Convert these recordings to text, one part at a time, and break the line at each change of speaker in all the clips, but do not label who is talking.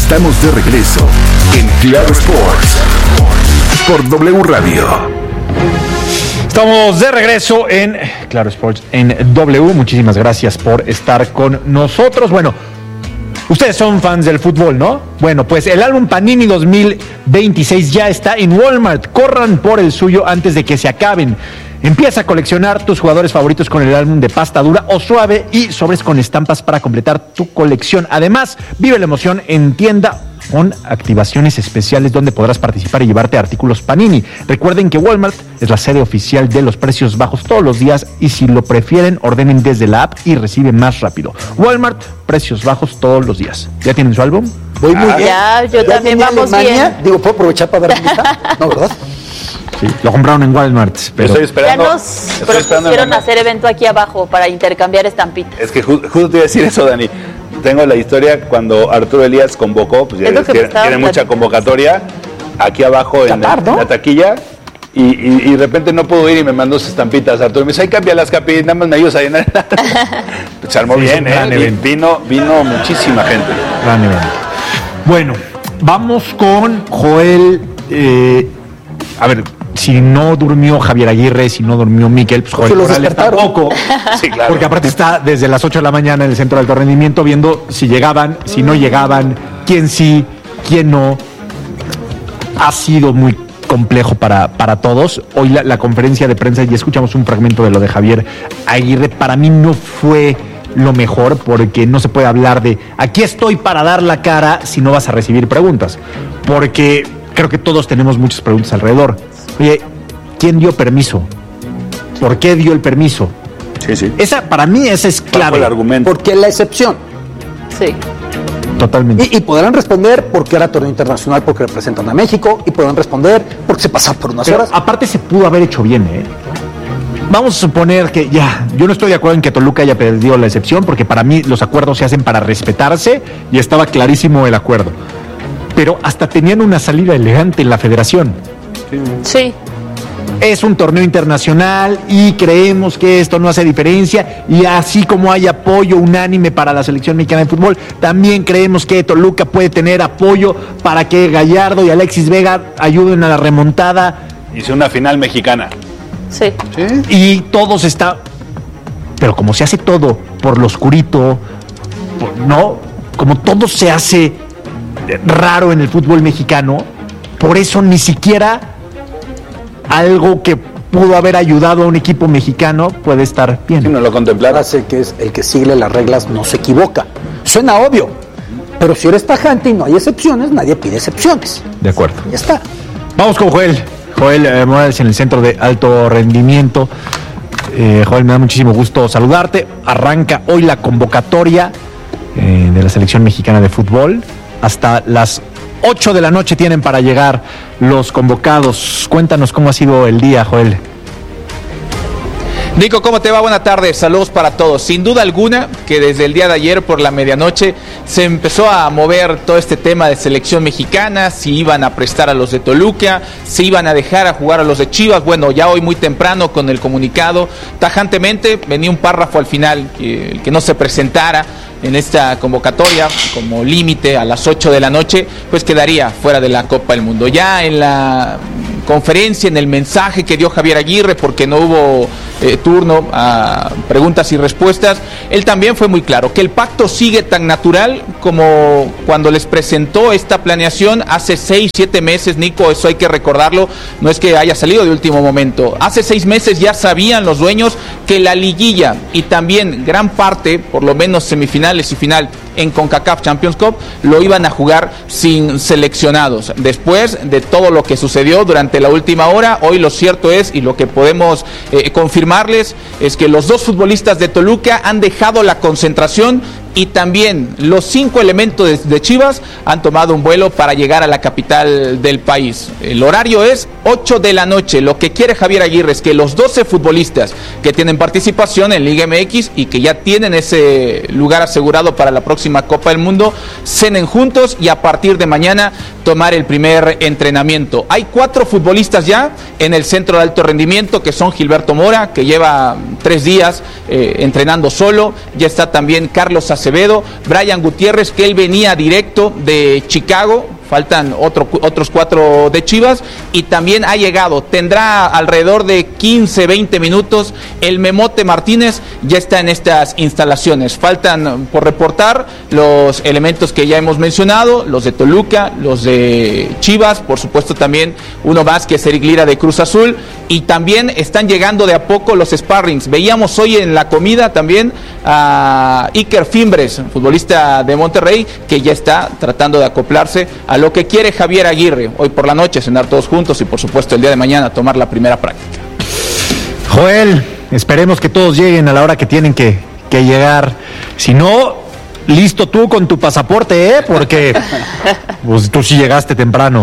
Estamos de regreso en Claro Sports por W Radio.
Estamos de regreso en Claro Sports en W. Muchísimas gracias por estar con nosotros. Bueno, ustedes son fans del fútbol, ¿no? Bueno, pues el álbum Panini 2026 ya está en Walmart. Corran por el suyo antes de que se acaben. Empieza a coleccionar tus jugadores favoritos con el álbum de pasta dura o suave y sobres con estampas para completar tu colección. Además, vive la emoción en tienda con activaciones especiales donde podrás participar y llevarte artículos Panini. Recuerden que Walmart es la sede oficial de los precios bajos todos los días y si lo prefieren, ordenen desde la app y reciben más rápido. Walmart, precios bajos todos los días. ¿Ya tienen su álbum?
Voy muy bien.
Ya, yo también vamos bien.
Digo, ¿puedo aprovechar para ver mi lista? No, ¿verdad?
Sí, lo compraron en Walmart, pero
Estoy esperando.
Ya nos propusieron hacer evento aquí abajo para intercambiar estampitas.
Es que justo te iba a decir eso, Dani. Tengo la historia cuando Arturo Elías convocó, pues ya tiene mucha convocatoria, aquí abajo en la taquilla, y de repente no pudo ir y me mandó sus estampitas. Arturo me dice, ay, cambia las capitas, nada más me ayudas a llenar. Se armó bien, vino muchísima gente.
Gran evento. Bueno, vamos con Joel, a ver, si no durmió Javier Aguirre, si no durmió Miquel, pues Joel Morales tampoco.
Sí, claro.
Porque aparte está desde las 8 de la mañana en el centro de alto rendimiento viendo si llegaban, si no llegaban, quién sí, quién no. Ha sido muy complejo para todos. Hoy la conferencia de prensa, y escuchamos un fragmento de lo de Javier Aguirre, para mí no fue lo mejor porque no se puede hablar de aquí estoy para dar la cara si no vas a recibir preguntas. Porque creo que todos tenemos muchas preguntas alrededor. Oye, ¿quién dio permiso? ¿Por qué dio el permiso?
Sí.
Para mí esa es clave.
El argumento.
Porque es la excepción.
Sí.
Totalmente.
Y podrán responder porque era torneo internacional, porque representan a México, y podrán responder porque se pasan por unas horas.
Aparte se pudo haber hecho bien, Vamos a suponer que yo no estoy de acuerdo en que Toluca haya perdido la excepción, porque para mí los acuerdos se hacen para respetarse y estaba clarísimo el acuerdo. Pero hasta tenían una salida elegante en la federación.
Sí.
Es un torneo internacional y creemos que esto no hace diferencia, y así como hay apoyo unánime para la selección mexicana de fútbol, también creemos que Toluca puede tener apoyo para que Gallardo y Alexis Vega ayuden a la remontada.
Hice una final mexicana.
Sí.
Y todos está, pero como se hace todo por lo oscurito, ¿no? Como todo se hace raro en el fútbol mexicano, por eso ni siquiera algo que pudo haber ayudado a un equipo mexicano puede estar bien.
Si no lo contemplara.
Hace que es el que sigue las reglas no se equivoca. Suena obvio, pero si eres tajante y no hay excepciones, nadie pide excepciones.
De acuerdo.
Ya está.
Vamos con Joel Morales en el centro de alto rendimiento. Joel, me da muchísimo gusto saludarte. Arranca hoy la convocatoria de la selección mexicana de fútbol. Hasta las 8 de la noche tienen para llegar los convocados. Cuéntanos cómo ha sido el día, Joel.
Nico, ¿cómo te va? Buenas tardes, saludos para todos. Sin duda alguna que desde el día de ayer por la medianoche se empezó a mover todo este tema de selección mexicana, si iban a prestar a los de Toluca, si iban a dejar a jugar a los de Chivas. Bueno, ya hoy muy temprano con el comunicado, tajantemente venía un párrafo al final, que no se presentara en esta convocatoria como límite a las 8 de la noche, pues quedaría fuera de la Copa del Mundo. Ya en la conferencia, en el mensaje que dio Javier Aguirre, porque no hubo turno a preguntas y respuestas, él también fue muy claro, que el pacto sigue tan natural como cuando les presentó esta planeación hace 6-7 meses, Nico, eso hay que recordarlo, no es que haya salido de último momento, hace 6 meses ya sabían los dueños que la liguilla y también gran parte, por lo menos semifinales y final en CONCACAF Champions Cup, lo iban a jugar sin seleccionados. Después de todo lo que sucedió durante la última hora, hoy lo cierto es, y lo que podemos confirmarles, es que los dos futbolistas de Toluca han dejado la concentración y también los 5 elementos de Chivas han tomado un vuelo para llegar a la capital del país. El horario es 8 de la noche. Lo que quiere Javier Aguirre es que los 12 futbolistas que tienen participación en Liga MX y que ya tienen ese lugar asegurado para la próxima Copa del Mundo, cenen juntos y a partir de mañana tomar el primer entrenamiento. Hay 4 futbolistas ya en el centro de alto rendimiento, que son Gilberto Mora, que lleva 3 días entrenando solo. Ya está también Carlos Acevedo, Acevedo, Brian Gutiérrez, que él venía directo de Chicago, faltan otros 4 de Chivas, y también ha llegado, tendrá alrededor de 15, 20 minutos, el Memote Martínez ya está en estas instalaciones. Faltan por reportar los elementos que ya hemos mencionado, los de Toluca, los de Chivas, por supuesto también uno más que es Eric Lira de Cruz Azul, y también están llegando de a poco los sparrings. Veíamos hoy en la comida también a Iker Fimbres, futbolista de Monterrey, que ya está tratando de acoplarse a lo que quiere Javier Aguirre hoy por la noche, cenar todos juntos y por supuesto el día de mañana tomar la primera práctica.
Joel, esperemos que todos lleguen a la hora que tienen que llegar. Si no, listo tú con tu pasaporte, porque pues, tú sí llegaste temprano.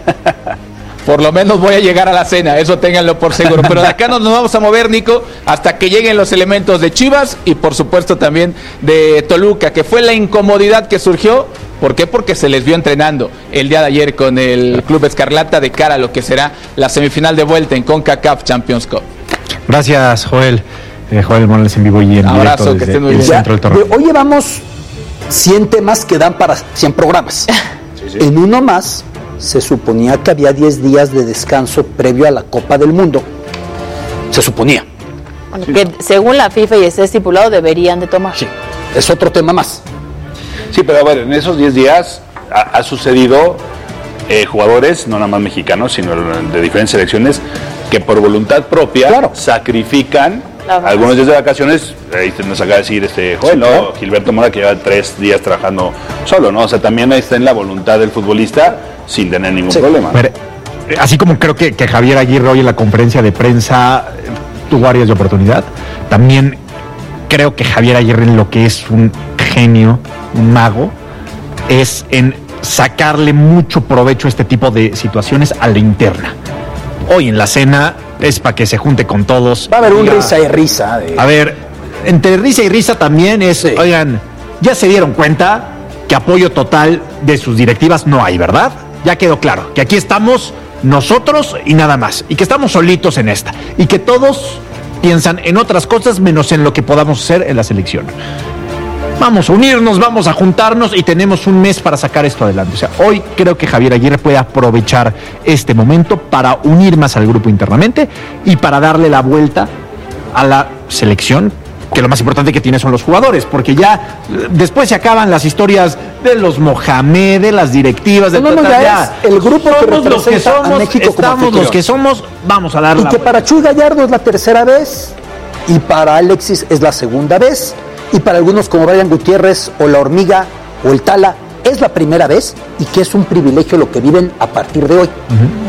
Por lo menos voy a llegar a la cena, eso ténganlo por seguro. Pero de acá nos vamos a mover, Nico, hasta que lleguen los elementos de Chivas y por supuesto también de Toluca, que fue la incomodidad que surgió. ¿Por qué? Porque se les vio entrenando el día de ayer con el Club Escarlata de cara a lo que será la semifinal de vuelta en CONCACAF Champions Cup.
Gracias, Joel. Joel Morales en vivo y en
abrazo,
directo
que estén muy bien.
Centro del Torneo.
Hoy llevamos 100 temas que dan para 100 programas. Sí. En uno más se suponía que había 10 días de descanso previo a la Copa del Mundo. Se suponía.
Que según la FIFA y está estipulado deberían de tomar.
Sí, es otro tema más.
Sí, pero a ver, en esos 10 días ha sucedido jugadores, no nada más mexicanos, sino de diferentes selecciones, que por voluntad propia sacrifican algunos días de vacaciones. Ahí nos acaba de decir Joel, ¿no? Gilberto Mora, que lleva 3 días trabajando solo, ¿no? O sea, también ahí está en la voluntad del futbolista sin tener ningún problema.
Pero, así como creo que Javier Aguirre hoy en la conferencia de prensa tuvo áreas de oportunidad, también creo que Javier Aguirre, en lo que es un genio, un mago, es en sacarle mucho provecho a este tipo de situaciones a la interna. Hoy en la cena es para que se junte con todos.
Va a haber un risa y risa.
A ver, entre risa y risa también es, oigan, ya se dieron cuenta que apoyo total de sus directivas no hay, ¿verdad? Ya quedó claro que aquí estamos nosotros y nada más, y que estamos solitos en esta, y que todos piensan en otras cosas menos en lo que podamos hacer en la selección. Vamos a unirnos, vamos a juntarnos y tenemos un mes para sacar esto adelante. O sea, hoy creo que Javier Aguirre puede aprovechar este momento para unir más al grupo internamente y para darle la vuelta a la selección, que lo más importante que tiene son los jugadores, porque ya después se acaban las historias de los Mohamed, de las directivas, de
el grupo que representa a México como
estamos los que somos, vamos a darle.
Y que para Chuy Gallardo es la tercera vez, y para Alexis es la segunda vez, y para algunos como Brian Gutiérrez o La Hormiga o el Tala es la primera vez, y que es un privilegio lo que viven a partir de hoy.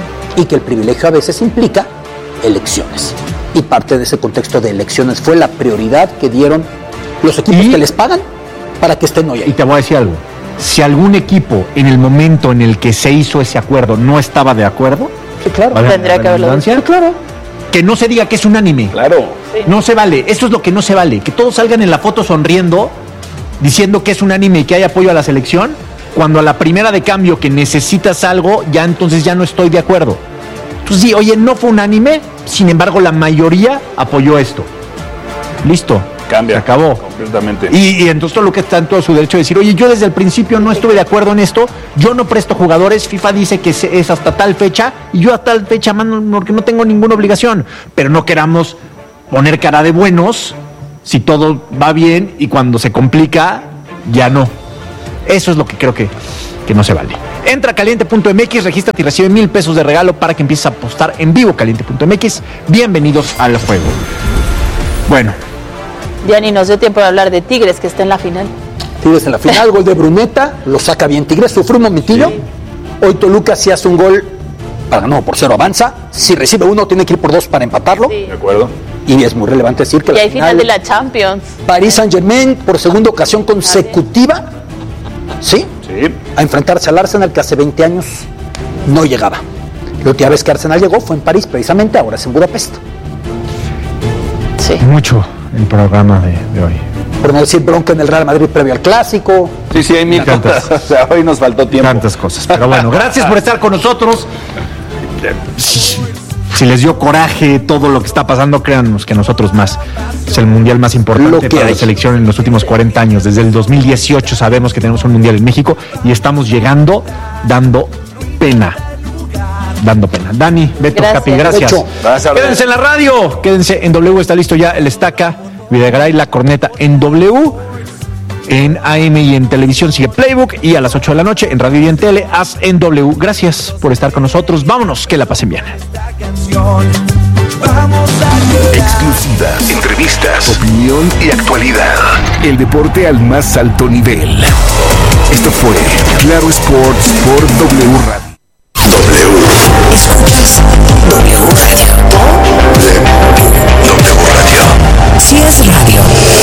Y que el privilegio a veces implica elecciones. Y parte de ese contexto de elecciones fue la prioridad que dieron los equipos que les pagan para que estén hoy ahí.
Y te voy a decir algo, si algún equipo en el momento en el que se hizo ese acuerdo no estaba de acuerdo,
sí, claro,
tendría que haberlo dicho.
Claro.
Que no se diga que es unánime.
Claro.
Sí.
No se vale, eso es lo que no se vale, que todos salgan en la foto sonriendo, diciendo que es unánime y que hay apoyo a la selección, cuando a la primera de cambio que necesitas algo, ya entonces ya no estoy de acuerdo. Entonces sí, oye, no fue unánime, sin embargo la mayoría apoyó esto. Listo.
Cambia.
Se acabó.
Completamente.
Y entonces todo lo que está en todo su derecho de decir, oye, yo desde el principio no estuve de acuerdo en esto, yo no presto jugadores, FIFA dice que es hasta tal fecha, y yo hasta tal fecha, porque no tengo ninguna obligación. Pero no queramos poner cara de buenos si todo va bien y cuando se complica, ya no. Eso es lo que creo que no se vale. Entra a caliente.mx, regístrate y recibe $1,000 de regalo para que empieces a apostar en vivo. Caliente.mx, bienvenidos al juego. Bueno.
Ya ni nos dio tiempo de hablar de Tigres, que está en la final.
Tigres en la final, gol de Bruneta, lo saca bien Tigres, sufre un momentillo. Sí. Hoy Toluca si hace un gol, no, por 0 avanza. Si recibe 1, tiene que ir por 2 para empatarlo.
Sí. De acuerdo.
Y es muy relevante decir que
y hay final de la Champions.
Paris Saint-Germain, por segunda ocasión consecutiva, ¿sí?
Sí.
A enfrentarse al Arsenal, que hace 20 años no llegaba. La última vez que Arsenal llegó fue en París, precisamente, ahora es en Budapest.
Sí.
Mucho el programa de hoy.
Por no decir bronca en el Real Madrid previo al Clásico.
Sí, hay mil cosas. O sea, hoy nos faltó tiempo.
Tantas cosas. Pero bueno, gracias por estar con nosotros. si les dio coraje todo lo que está pasando, créanos que nosotros más. Es el mundial más importante para la selección en los últimos 40 años. Desde el 2018 sabemos que tenemos un mundial en México y estamos llegando dando pena. Dani, Beto, Capi, gracias. Quédense en la radio, quédense en W, está listo ya el Estaca, Videgaray, la corneta en W, en AM y en televisión sigue Playbook, y a las 8 de la noche en radio y en tele, haz en W. Gracias por estar con nosotros, vámonos, que la pasen bien.
Exclusivas, entrevistas, opinión y actualidad. El deporte al más alto nivel. Esto fue Claro Sports por W Radio. W. Escuchas